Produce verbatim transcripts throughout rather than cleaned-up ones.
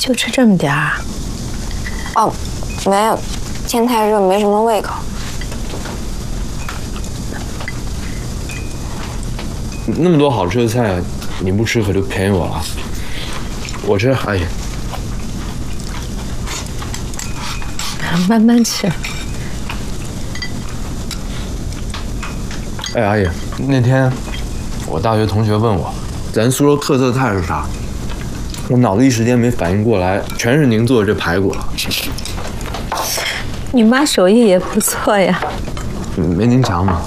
就吃这么点儿？ 哦，没有，天太热，没什么胃口。 那么多好吃的菜，你不吃可就便宜我了。我吃，阿姨。 慢慢吃。 哎，阿姨，那天我大学同学问我，咱苏州特色菜是啥？我脑子一时间没反应过来，全是您做的这排骨了。 你妈手艺也不错呀。 没您强吗？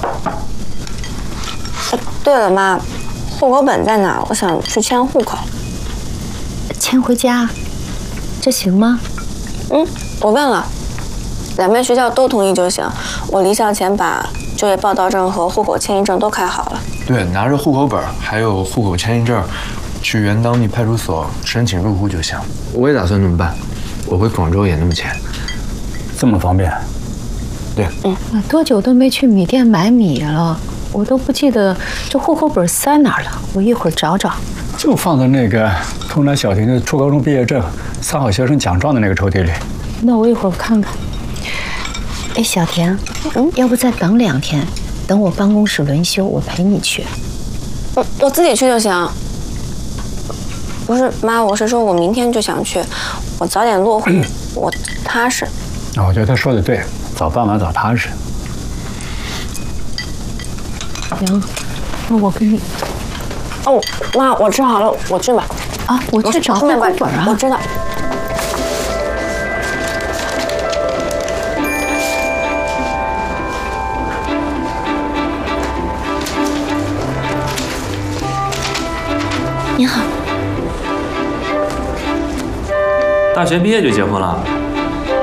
对了，妈，户口本在哪？我想去迁户口。 迁回家，这行吗？ 嗯，我问了，两边学校都同意就行。我离校前把就业报到证和户口迁移证都开好了。 对，拿着户口本还有户口迁移证，去原当地派出所申请入户就行。我也打算这么办，我回广州也那么迁。 这么方便？ 对。 嗯。多久都没去米店买米了，我都不记得这户口本塞哪儿了。我一会儿找找。 就放在那个通南小婷的初高中毕业证、三好学生奖状的那个抽屉里。 那我一会儿看看。哎，小田，嗯，要不再等两天，等我办公室轮休，我陪你去。 我我自己去就行。不是妈，我是说我明天就想去，我早点落户，我踏实。 啊，我觉得他说的对，早办完早踏实。 行，那我跟你。 哦，妈，我吃好了，我去吧。 啊，我去找户口本啊。 我知道。 你好。 大学毕业就结婚了？